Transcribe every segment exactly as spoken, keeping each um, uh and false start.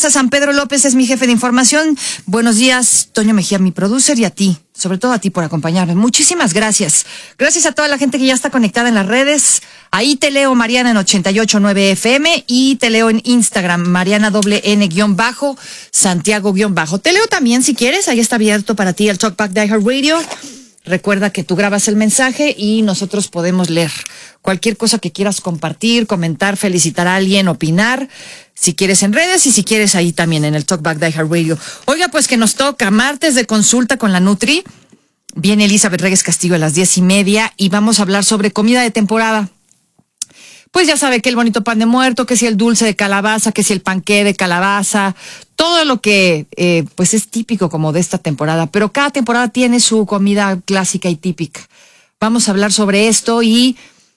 a San Pedro López, es mi jefe de información. Buenos días, Toño Mejía, mi producer, y a ti, sobre todo a ti por acompañarme. Muchísimas gracias. Gracias a toda la gente que ya está conectada en las redes. Ahí te leo, Mariana, en ochenta y ocho punto nueve F M, y te leo en Instagram, Mariana doble N guión bajo, Santiago guión bajo. Te leo también si quieres, ahí está abierto para ti el Talkback de iHeartRadio. Recuerda que tú grabas el mensaje y nosotros podemos leer cualquier cosa que quieras compartir, comentar, felicitar a alguien, opinar, si quieres en redes y si quieres ahí también en el Talkback de iHeartRadio. Oiga, pues que nos toca martes de consulta con la Nutri. Viene Elizabeth Reyes Castillo a las diez y media y vamos a hablar sobre comida de temporada. Pues ya sabe que el bonito pan de muerto, que si el dulce de calabaza, que si el panqué de calabaza, todo lo que eh, pues es típico como de esta temporada, pero cada temporada tiene su comida clásica y típica. Vamos a hablar sobre esto y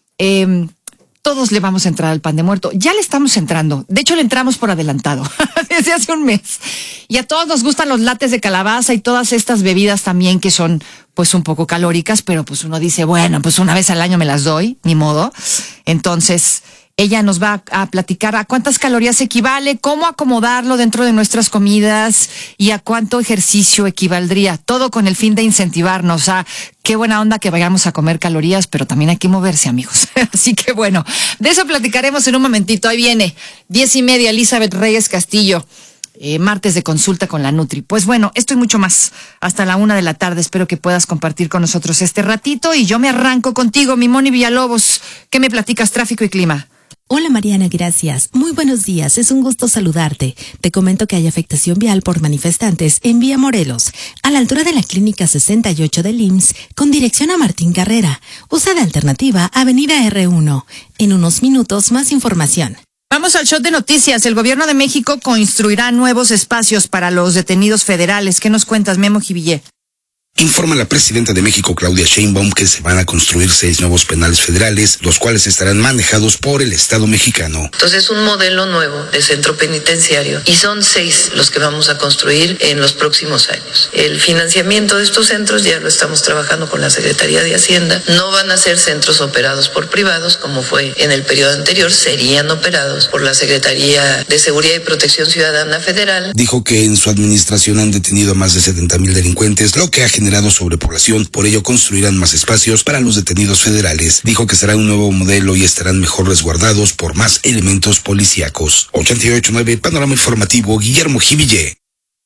eh, todos le vamos a entrar al pan de muerto. Ya le estamos entrando, de hecho le entramos por adelantado, desde hace un mes. Y a todos nos gustan los lates de calabaza y todas estas bebidas también que son pues un poco calóricas, pero pues uno dice, bueno, pues una vez al año me las doy, ni modo. Entonces, ella nos va a platicar a cuántas calorías equivale, cómo acomodarlo dentro de nuestras comidas y a cuánto ejercicio equivaldría. Todo con el fin de incentivarnos a qué buena onda que vayamos a comer calorías, pero también hay que moverse, amigos. Así que bueno, de eso platicaremos en un momentito. Ahí viene, diez y media, Elizabeth Reyes Castillo. Eh, martes de consulta con la Nutri. Pues bueno, esto y mucho más hasta la una de la tarde. Espero que puedas compartir con nosotros este ratito y yo me arranco contigo, mi Moni Villalobos. ¿Qué me platicas, tráfico y clima? Hola Mariana, gracias. Muy buenos días, es un gusto saludarte. Te comento que hay afectación vial por manifestantes en Vía Morelos, a la altura de la Clínica sesenta y ocho del I M S S, con dirección a Martín Carrera. Usa de alternativa Avenida R uno. En unos minutos, más información. Vamos al shot de noticias. El gobierno de México construirá nuevos espacios para los detenidos federales. ¿Qué nos cuentas, Memo Jivillé? Informa la presidenta de México, Claudia Sheinbaum, que se van a construir seis nuevos penales federales, los cuales estarán manejados por el Estado mexicano. Entonces es un modelo nuevo de centro penitenciario y son seis los que vamos a construir en los próximos años. El financiamiento de estos centros ya lo estamos trabajando con la Secretaría de Hacienda. No van a ser centros operados por privados, como fue en el periodo anterior, serían operados por la Secretaría de Seguridad y Protección Ciudadana Federal. Dijo que en su administración han detenido a más de setenta mil delincuentes, lo que ha generado generado sobrepoblación, por ello construirán más espacios para los detenidos federales. Dijo que será un nuevo modelo y estarán mejor resguardados por más elementos policíacos. ochenta y ocho punto nueve, Panorama Informativo, Guillermo Jivillé.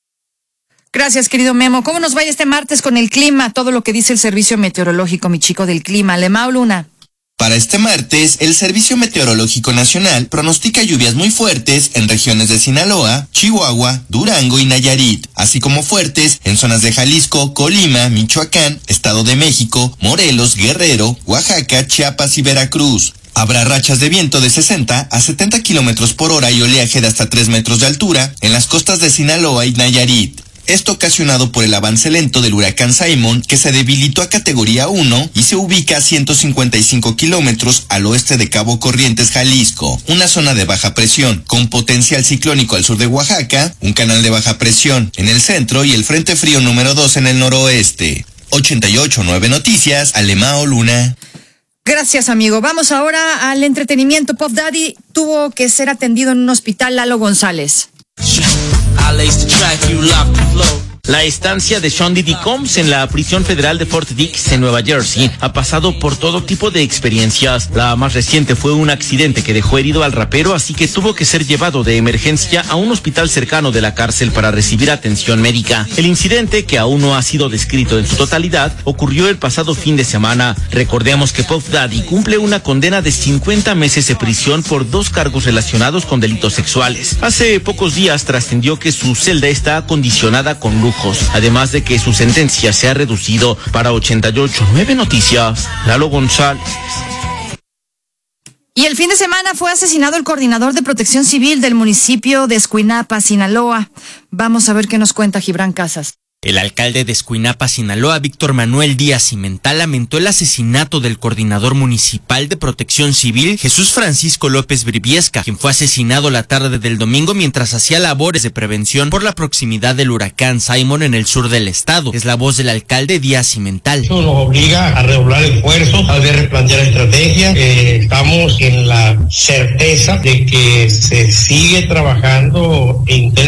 Gracias, querido Memo. ¿Cómo nos va este martes con el clima? Todo lo que dice el Servicio Meteorológico, mi chico del clima. Lemao Luna. Para este martes, el Servicio Meteorológico Nacional pronostica lluvias muy fuertes en regiones de Sinaloa, Chihuahua, Durango y Nayarit, así como fuertes en zonas de Jalisco, Colima, Michoacán, Estado de México, Morelos, Guerrero, Oaxaca, Chiapas y Veracruz. Habrá rachas de viento de sesenta a setenta kilómetros por hora y oleaje de hasta tres metros de altura en las costas de Sinaloa y Nayarit. Esto ocasionado por el avance lento del huracán Simon, que se debilitó a categoría uno y se ubica a ciento cincuenta y cinco kilómetros al oeste de Cabo Corrientes, Jalisco, una zona de baja presión, con potencial ciclónico al sur de Oaxaca, un canal de baja presión en el centro y el frente frío número dos en el noroeste. ochenta y ocho punto nueve Noticias, Alemao Luna. Gracias, amigo. Vamos ahora al entretenimiento. Puff Daddy tuvo que ser atendido en un hospital. Lalo González. La estancia de Sean Diddy Combs en la prisión federal de Fort Dix en Nueva Jersey ha pasado por todo tipo de experiencias. La más reciente fue un accidente que dejó herido al rapero, así que tuvo que ser llevado de emergencia a un hospital cercano de la cárcel para recibir atención médica. El incidente, que aún no ha sido descrito en su totalidad, ocurrió el pasado fin de semana. Recordemos que Puff Daddy cumple una condena de cincuenta meses de prisión por dos cargos relacionados con delitos sexuales. Hace pocos días trascendió que su celda está acondicionada con lujo, además de que su sentencia se ha reducido. Para ochenta y ocho punto nueve Noticias, Lalo González. Y el fin de semana fue asesinado el coordinador de Protección Civil del municipio de Escuinapa, Sinaloa. Vamos a ver qué nos cuenta Gibran Casas. El alcalde de Escuinapa, Sinaloa, Víctor Manuel Díaz Cimental, lamentó el asesinato del coordinador municipal de Protección Civil, Jesús Francisco López Briviesca, quien fue asesinado la tarde del domingo mientras hacía labores de prevención por la proximidad del huracán Simon en el sur del estado. Es la voz del alcalde Díaz Cimental. Eso nos obliga a redoblar esfuerzos, a replantear estrategias. Eh, estamos en la certeza de que se sigue trabajando intensamente